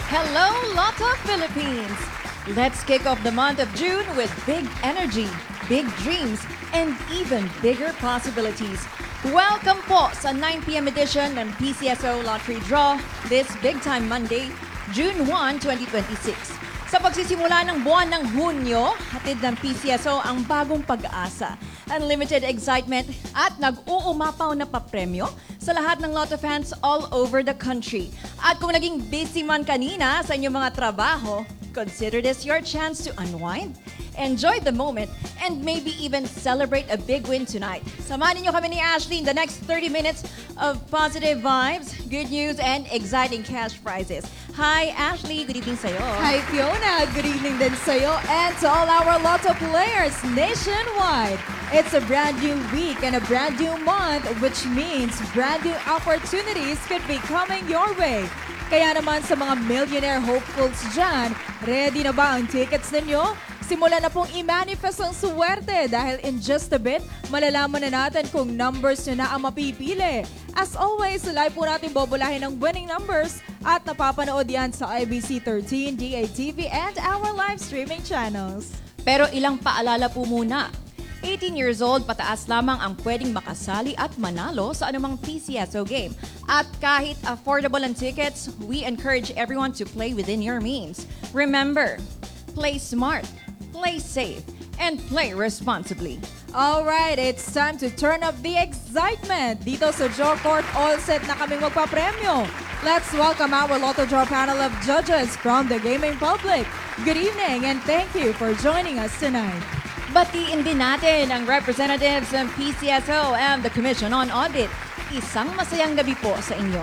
Hello, Lotto Philippines! Let's kick off the month of June with big energy, big dreams, and even bigger possibilities. Welcome po sa 9 p.m. edition ng PCSO Lottery Draw this Big Time Monday, June 1, 2026. Sa pagsisimula ng buwan ng Hunyo, hatid ng PCSO ang bagong pag-asa, unlimited excitement at nag-uumapaw na papremyo sa lahat ng Lotto fans all over the country. At kung naging busy man kanina sa inyong mga trabaho, consider this your chance to unwind, enjoy the moment, and maybe even celebrate a big win tonight. Samahan niyo kami ni Ashley in the next 30 minutes of positive vibes, good news, and exciting cash prizes. Hi, Ashley. Good evening sa'yo. Hi, Fiona. Good evening din sa'yo and to all our Lotto players nationwide. It's a brand new week and a brand new month, which means brand new opportunities could be coming your way. Kaya naman sa mga millionaire hopefuls dyan, ready na ba ang tickets ninyo? Simulan na pong i-manifest ang swerte dahil in just a bit, malalaman na natin kung numbers nyo na ang mapipili. As always, live po natin bobolahin ang winning numbers at napapanood yan sa IBC 13, DATV, and our live streaming channels. Pero ilang paalala po muna. 18 years old, pataas lamang ang pwedeng makasali at manalo sa anumang PCSO game. At kahit affordable ang tickets, we encourage everyone to play within your means. Remember, play smart, play safe, and play responsibly. Alright, it's time to turn up the excitement. Dito sa Draw Court, all set na kaming magpapremyo. Let's welcome our Lotto Draw panel of judges from the gaming public. Good evening and thank you for joining us tonight. Batiin din natin ang representatives ng PCSO and the Commission on Audit. Isang masayang gabi po sa inyo.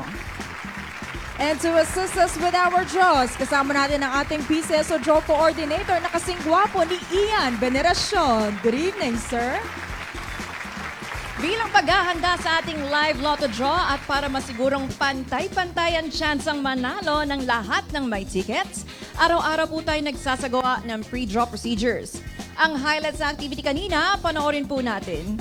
And to assist us with our draws, kasama natin ang ating PCSO Draw Coordinator na kasing gwapo ni Ian Veneracion. Good evening, sir. Bilang paghahanda sa ating live Lotto Draw at para masigurong pantay-pantay ang tsansang manalo ng lahat ng may tickets, araw-araw po tayo nagsasagawa ng pre-draw procedures. Ang highlights sa activity kanina, panoorin po natin.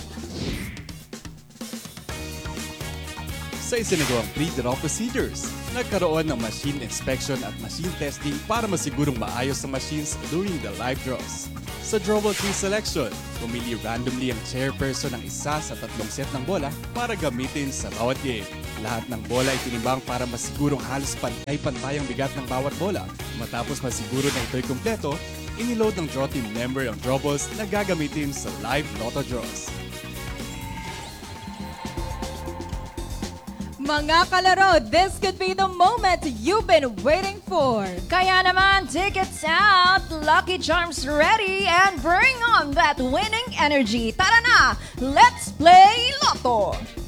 Sa isinagawang pre-draw procedures, nagkaroon ng machine inspection at machine testing para masigurong maayos ang machines during the live draws. Sa drawable tree selection, pumili randomly ang chairperson ng isa sa 3 set ng bola para gamitin sa bawat game. Lahat ng bola ay tinimbang para masigurong halos pantay-pantay ang bigat ng bawat bola. Matapos masiguro na ito'y kumpleto, iniload ng draw team member ang drawballs na gagamitin sa live Lotto draws. Mga kalaro, this could be the moment you've been waiting for. Kaya naman, tickets out, Lucky Charms ready, and bring on that winning energy. Tara na! Let's play Lotto!